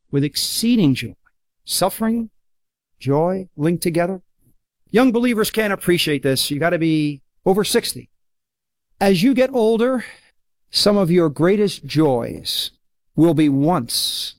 with exceeding joy. Suffering, joy linked together. Young believers can't appreciate this. You got to be over 60. As you get older, some of your greatest joys will be once